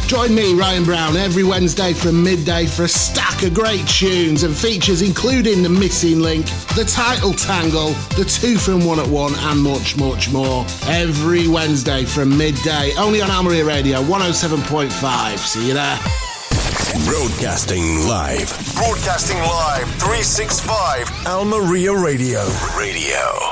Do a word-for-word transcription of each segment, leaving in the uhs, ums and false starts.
Join me, Ryan Brown, every Wednesday from midday for a stack of great tunes and features including The Missing Link, The Title Tangle, The Two from One at One and much, much more. Every Wednesday from midday, only on Almeria Radio one oh seven point five. See you there. Broadcasting live. Broadcasting live, three sixty-five. Almeria Radio. Radio.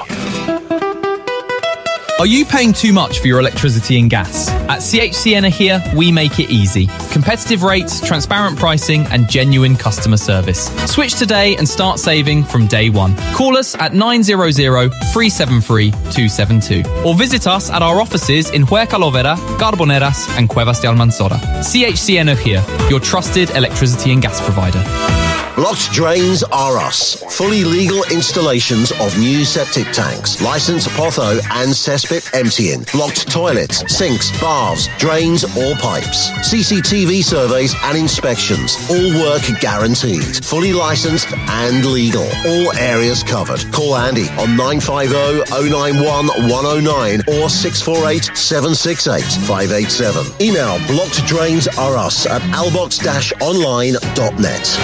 Are you paying too much for your electricity and gas? At C H C Energia, we make it easy. Competitive rates, transparent pricing, and genuine customer service. Switch today and start saving from day one. Call us at nine hundred, three seven three, two seven two or visit us at our offices in Huercalovera, Carboneras, and Cuevas de Almanzora. C H C Energia, your trusted electricity and gas provider. Blocked Drains are us. Fully legal installations of new septic tanks, licensed potho and cesspit emptying, blocked toilets, sinks, baths, drains or pipes, C C T V surveys and inspections. All work guaranteed. Fully licensed and legal. All areas covered. Call Andy on nine five zero, zero nine one, one zero nine or six four eight, seven six eight, five eight seven. Email blocked drains are us at albox dash online dot net.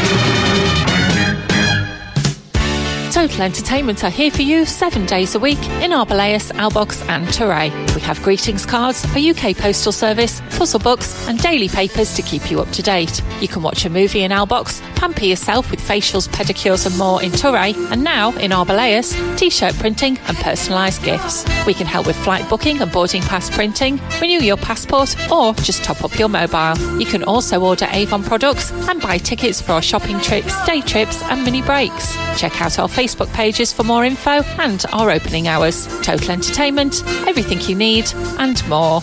Total Entertainment are here for you seven days a week in Arboleus, Albox and Torray. We have greetings cards, a U K postal service, puzzle books and daily papers to keep you up to date. You can watch a movie in Albox, pamper yourself with facials, pedicures and more in Torray, and now in Arboleus, t-shirt printing and personalised gifts. We can help with flight booking and boarding pass printing, renew your passport or just top up your mobile. You can also order Avon products and buy tickets for our shopping trips, day trips and mini breaks. Check out our Facebook pages for more info and our opening hours. Total Entertainment, everything you need and more.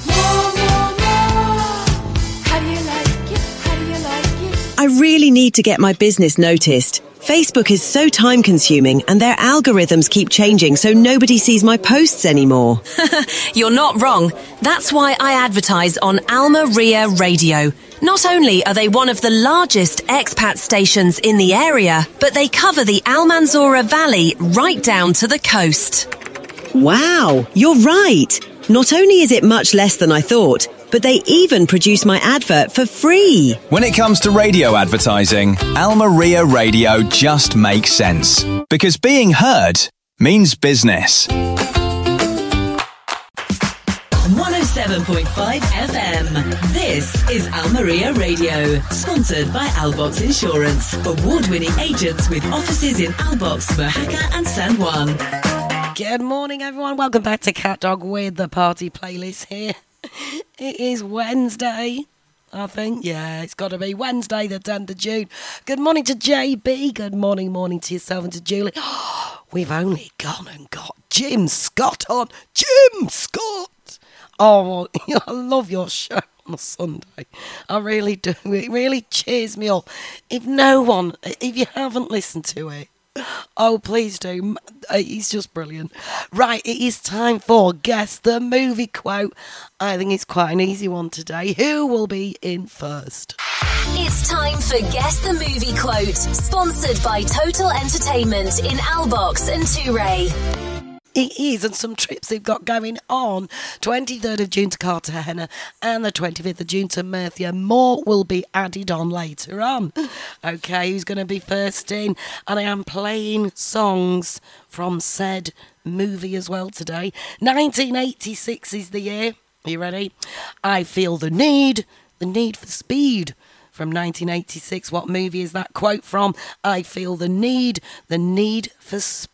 I really need to get my business noticed. Facebook is so time consuming and their algorithms keep changing so nobody sees my posts anymore. You're not wrong. That's why I advertise on Almeria Radio. Not only are they one of the largest expat stations in the area, but they cover the Almanzora Valley right down to the coast. Wow, you're right. Not only is it much less than I thought, but they even produce my advert for free. When it comes to radio advertising, Almeria Radio just makes sense. Because being heard means business. one oh seven point five F M. This is Almeria Radio, sponsored by Albox Insurance, award-winning agents with offices in Albox, Mojaca and San Juan. Good morning, everyone. Welcome back to Cat Dog with the party playlist here. It is Wednesday, I think. Yeah, it's got to be Wednesday, the tenth of June. Good morning to J B. Good morning, morning to yourself and to Julie. Oh, we've only gone and got Jim Scott on. Jim Scott! Oh, I love your show on a Sunday. I really do. It really cheers me up. If no one, if you haven't listened to it, oh, please do. He's just brilliant. Right, it is time for Guess the Movie Quote. I think it's quite an easy one today. Who will be in first? It's time for Guess the Movie Quote, sponsored by Total Entertainment in Albox and Torray. It is, and some trips they've got going on. twenty-third of June to Cartagena and the twenty-fifth of June to Murcia. More will be added on later on. Okay, who's going to be first in? And I am playing songs from said movie as well today. nineteen eighty-six is the year. Are you ready? I Feel the Need, the Need for Speed. From nineteen eighty-six, what movie is that quote from? I Feel the Need, the Need for Speed.